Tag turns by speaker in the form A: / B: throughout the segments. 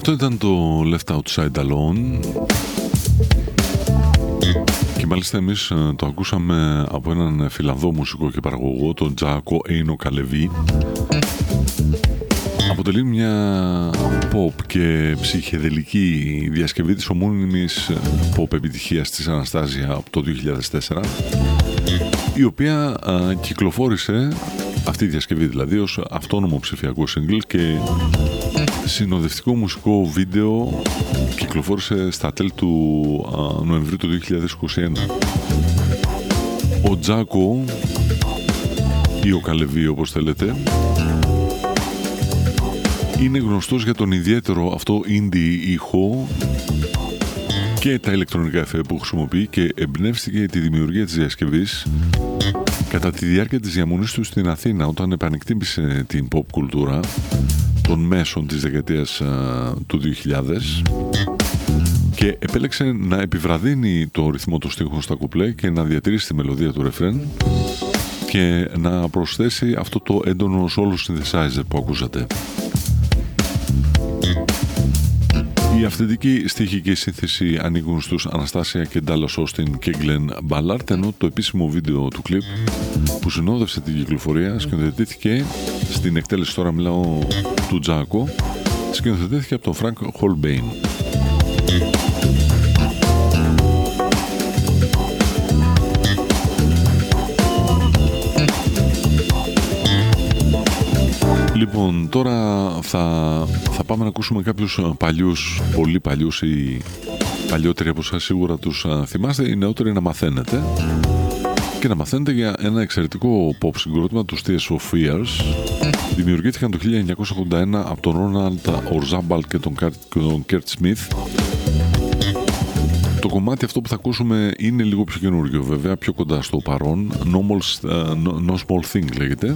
A: Αυτό ήταν το Left Outside Alone και μάλιστα εμείς το ακούσαμε από έναν Φιλανδό μουσικό και παραγωγό, τον Τζάκο Έινο Καλεβί. Αποτελεί μια pop και ψυχεδελική διασκευή της ομώνυμης pop επιτυχίας της Αναστάζια από το 2004, η οποία κυκλοφόρησε, αυτή η διασκευή δηλαδή, ως αυτόνομο ψηφιακό single και συνοδευτικό μουσικό βίντεο κυκλοφόρησε στα τέλη του Νοεμβρίου του 2021. Ο Τζάκο ή ο Καλεβί όπως θέλετε είναι γνωστός για τον ιδιαίτερο αυτό indie ήχο και τα ηλεκτρονικά εφέ που χρησιμοποιεί και εμπνεύστηκε τη δημιουργία της διασκευής κατά τη διάρκεια της διαμονής του στην Αθήνα, όταν επανεκτίμησε την pop κουλτούρα των μέσων της δεκαετίας του 2000 και επέλεξε να επιβραδύνει το ρυθμό του στίχου στα κουπλέ και να διατηρήσει τη μελωδία του ρεφρέν και να προσθέσει αυτό το έντονο solo synthesizer που ακούσατε. Η αυθεντική στοιχική σύνθεση ανήκουν στους Αναστάσια και Dallas Austin και Glenn Ballard, ενώ το επίσημο βίντεο του κλιπ που συνόδευσε την κυκλοφορία σκηνοθετήθηκε, στην εκτέλεση τώρα μιλάω του Τζάκο, σκηνοθετήθηκε από τον Frank Holbein. Λοιπόν, τώρα θα πάμε να ακούσουμε κάποιους παλιούς, πολύ παλιούς ή παλιότεροι από εσάς σίγουρα τους θυμάστε, οι νεότεροι να μαθαίνετε και να μαθαίνετε για ένα εξαιρετικό pop συγκρότημα, τους Tears of Fears. Δημιουργήθηκαν το 1981 από τον Ronald Orzabal και τον Kurt Smith. Το κομμάτι αυτό που θα ακούσουμε είναι λίγο πιο καινούργιο βέβαια, πιο κοντά στο παρόν. No Small Thing λέγεται.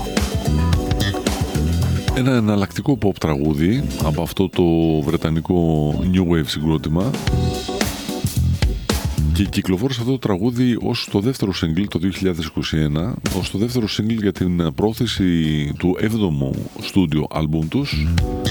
A: Ένα εναλλακτικό pop τραγούδι από αυτό το βρετανικό New Wave συγκρότημα και κυκλοφόρησε αυτό το τραγούδι ως το δεύτερο single το 2021, ως το δεύτερο single για την πρόθεση του 7ου στούντιο άλμπουμ τους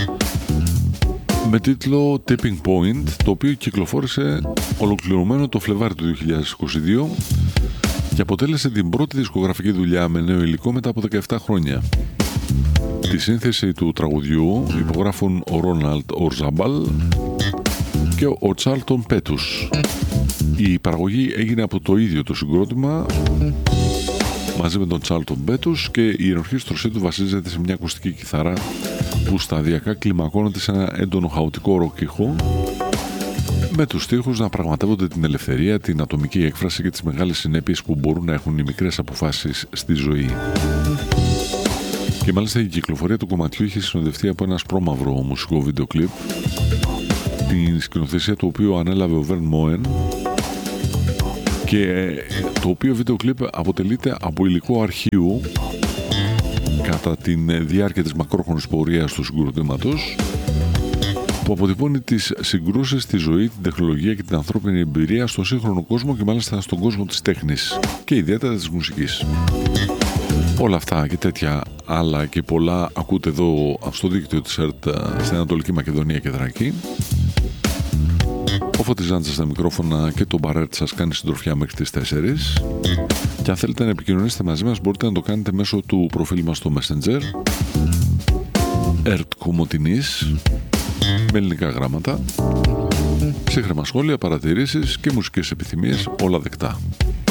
A: με τίτλο Tipping Point, το οποίο κυκλοφόρησε ολοκληρωμένο το Φλεβάρι του 2022 και αποτέλεσε την πρώτη δισκογραφική δουλειά με νέο υλικό μετά από 17 χρόνια. Τη σύνθεση του τραγουδιού υπογράφουν ο Ρόναλντ Ορζάμπαλ και ο Τσάρλτον Πέτους. Η παραγωγή έγινε από το ίδιο το συγκρότημα μαζί με τον Τσάρλτον Πέτους και η ενορχήστρωσή του βασίζεται σε μια ακουστική κιθάρα που σταδιακά κλιμακώνεται σε ένα έντονο χαοτικό ροκ ήχο, με τους στίχους να πραγματεύονται την ελευθερία, την ατομική έκφραση και τις μεγάλες συνέπειες που μπορούν να έχουν οι μικρές αποφάσεις στη ζωή. Και μάλιστα η κυκλοφορία του κομματιού είχε συνοδευτεί από ένα ασπρόμαυρο μουσικό βίντεο κλιπ, την σκηνοθεσία του οποίου ανέλαβε ο Βέρν Μόεν, και το οποίο βίντεο κλιπ αποτελείται από υλικό αρχείου κατά τη διάρκεια της μακρόχρονης πορείας του συγκροτήματος, που αποτυπώνει τις συγκρούσεις στη ζωή, την τεχνολογία και την ανθρώπινη εμπειρία στον σύγχρονο κόσμο και μάλιστα στον κόσμο της τέχνης και ιδιαίτερα της μουσικής. Όλα αυτά και τέτοια άλλα και πολλά ακούτε εδώ στο δίκτυο της ΕΡΤ στην Ανατολική Μακεδονία και Θράκη. Ο Φώτης Ζάντζας στα μικρόφωνα και το μπαρέτ σας κάνει συντροφιά μέχρι τις 4. Και αν θέλετε να επικοινωνήσετε μαζί μας μπορείτε να το κάνετε μέσω του προφίλ μας στο Messenger ΕΡΤ Κομωτινής με ελληνικά γράμματα, ψύχρεμα σχόλια, παρατηρήσεις και μουσικές επιθυμίες, όλα δεκτά.